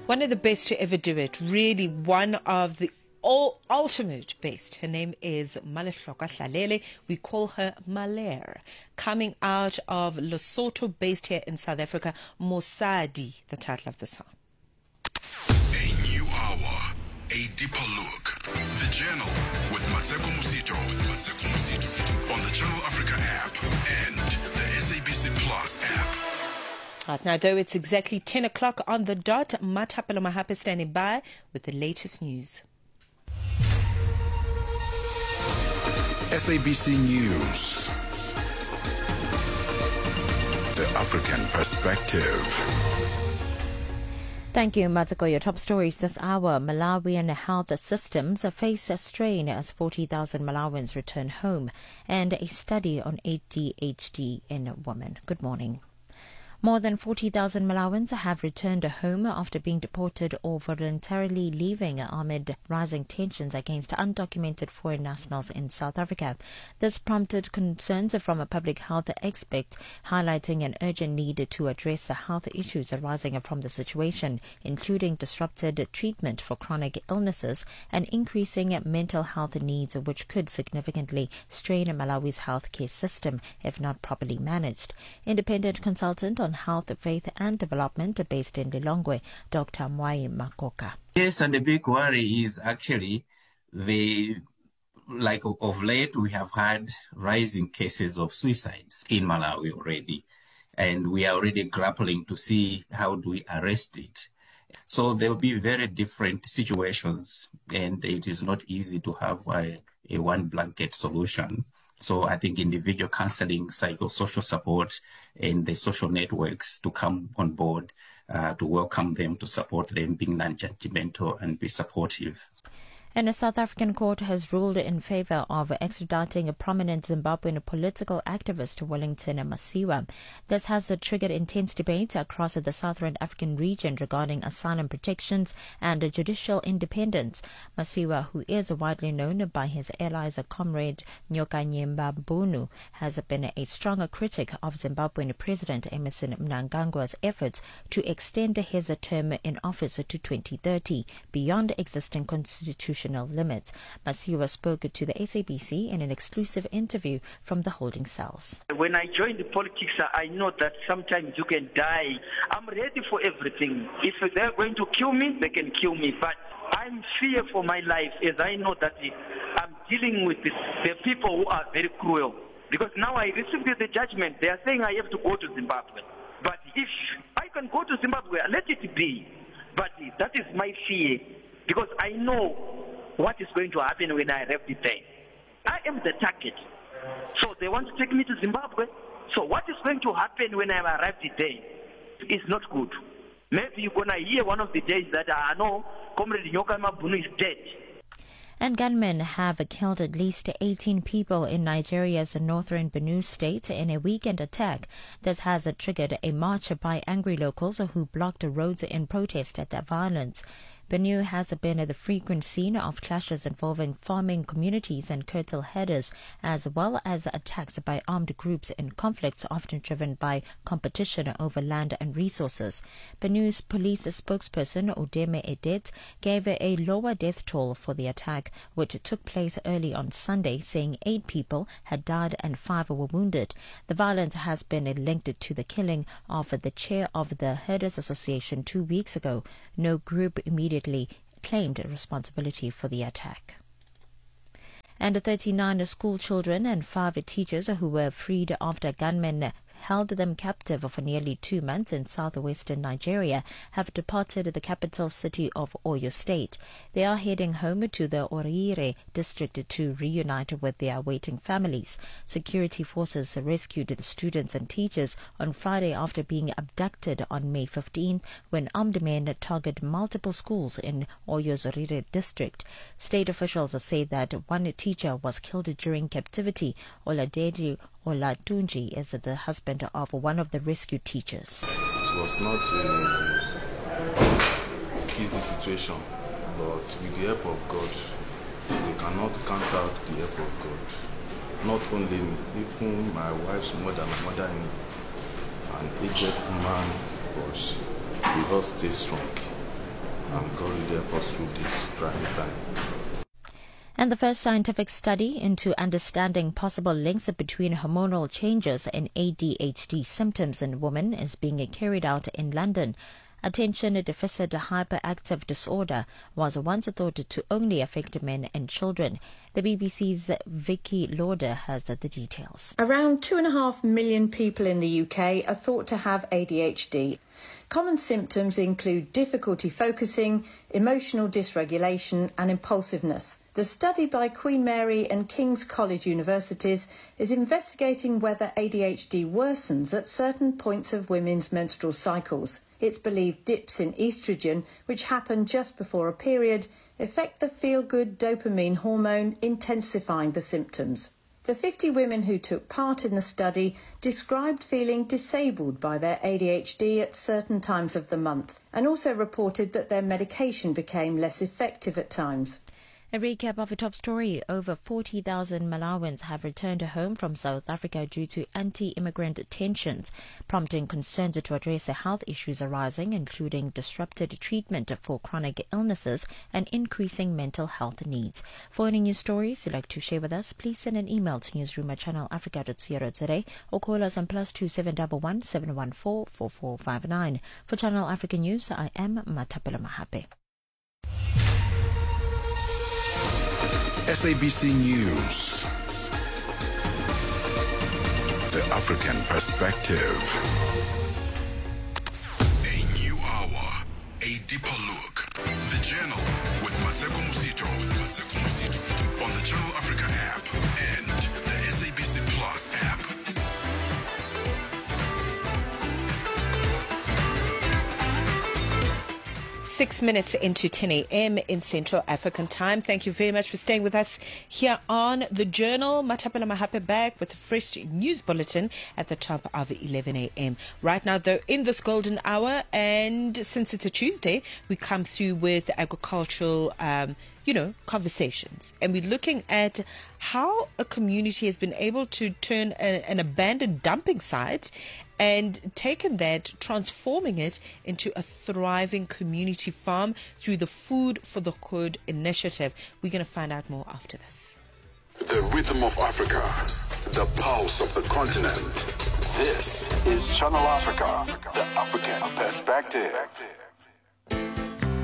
One of the best to ever do it, really one of the ultimate best. Her name is Maleshloka Hlalele. We call her Malere. Coming out of Lesotho, based here in South Africa, Mosadi, the title of the song. A new hour, a deeper look. The Journal with Mateko Musito. On the Channel Africa app and the SABC Plus app. Right, now, though it's exactly 10 o'clock on the dot, Matapelo Mahape standing by with the latest news. SABC News. The African Perspective. Thank you, Matsako. Your top stories this hour. Malawian health systems face a strain as 40,000 Malawians return home, and a study on ADHD in women. Good morning. More than 40,000 Malawians have returned home after being deported or voluntarily leaving amid rising tensions against undocumented foreign nationals in South Africa. This prompted concerns from a public health expert, highlighting an urgent need to address the health issues arising from the situation, including disrupted treatment for chronic illnesses and increasing mental health needs, which could significantly strain Malawi's healthcare system if not properly managed. Independent consultant on health, faith and development based in Lilongwe, Dr. Mwai Makoka. Yes, and the big worry is actually of late we have had rising cases of suicides in Malawi already, and we are already grappling to see how do we arrest it. So there will be very different situations, and it is not easy to have a one blanket solution. So I think individual counseling, psychosocial support, and the social networks to come on board, to welcome them, to support them, being non-judgmental and be supportive. And a South African court has ruled in favor of extraditing a prominent Zimbabwean political activist, Wellington Masiwa. This has triggered intense debate across the Southern African region regarding asylum protections and judicial independence. Masiwa, who is widely known by his allies, comrade Nyokanyemba Bunu, has been a strong critic of Zimbabwean President Emmerson Mnangagwa's efforts to extend his term in office to 2030 beyond existing constitutional limits. Masiwa spoke to the SABC in an exclusive interview from the holding cells. When I joined the politics, I know that sometimes you can die. I'm ready for everything. If they're going to kill me, they can kill me. But I'm fear for my life, as I know that I'm dealing with the people who are very cruel. Because now I received the judgment. They are saying I have to go to Zimbabwe. But if I can go to Zimbabwe, let it be. But that is my fear. Because I know what is going to happen when I arrive there. I am the target. So they want to take me to Zimbabwe. So what is going to happen when I arrive there is not good. Maybe you're going to hear one of the days that I know Comrade Nyokanyemba Bunu is dead. And gunmen have killed at least 18 people in Nigeria's northern Benue state in a weekend attack. This has triggered a march by angry locals who blocked roads in protest at the violence. Benue has been the frequent scene of clashes involving farming communities and cattle headers, as well as attacks by armed groups in conflicts often driven by competition over land and resources. Benue's police spokesperson Udeme Edet gave a lower death toll for the attack, which took place early on Sunday, saying 8 people had died and 5 were wounded. The violence has been linked to the killing of the chair of the Herders Association 2 weeks ago. No group immediately claimed responsibility for the attack. And 39 school children and 5 teachers who were freed after gunmen held them captive for nearly 2 months in southwestern Nigeria have departed the capital city of Oyo State. They are heading home to the Orire district to reunite with their waiting families. Security forces rescued the students and teachers on Friday after being abducted on May 15 when armed men targeted multiple schools in Oyo's Orire district. State officials say that one teacher was killed during captivity. Oladeji Olatunji is the husband of one of the rescued teachers. It was not an easy situation, but with the help of God, we cannot count out the help of God. Not only me, even my wife's mother, my mother-in-law, an aged woman, was we all stay strong. and God will help us through this trying time. And the first scientific study into understanding possible links between hormonal changes and ADHD symptoms in women is being carried out in London. Attention deficit hyperactive disorder was once thought to only affect men and children. The BBC's Vicky Lauder has the details. Around 2.5 million people in the UK are thought to have ADHD. Common symptoms include difficulty focusing, emotional dysregulation and impulsiveness. The study by Queen Mary and King's College Universities is investigating whether ADHD worsens at certain points of women's menstrual cycles. It's believed dips in estrogen, which happen just before a period, affect the feel-good dopamine hormone, intensifying the symptoms. The 50 women who took part in the study described feeling disabled by their ADHD at certain times of the month, and also reported that their medication became less effective at times. A recap of a top story. Over 40,000 Malawans have returned home from South Africa due to anti-immigrant tensions, prompting concerns to address the health issues arising, including disrupted treatment for chronic illnesses and increasing mental health needs. For any news stories you'd like to share with us, please send an email to newsroom@channelafrica.co.za or call us on +2711 714 4459. For Channel Africa News, I am Matapela Mahape. SABC News. The African Perspective. A new hour, a deeper look. The Journal with Mateko Musito. On the Channel Africa app and the SABC Plus app. 6 minutes into 10 a.m. in Central African time. Thank you very much for staying with us here on The Journal. Matapela Mahape back with a fresh news bulletin at the top of 11 a.m. Right now, though, in this golden hour, and since it's a Tuesday, we come through with agricultural conversations. And we're looking at how a community has been able to turn an abandoned dumping site and taken that, transforming it into a thriving community farm through the Food for the Good initiative. We're going to find out more after this. The rhythm of Africa, the pulse of the continent. This is Channel Africa, the African Perspective.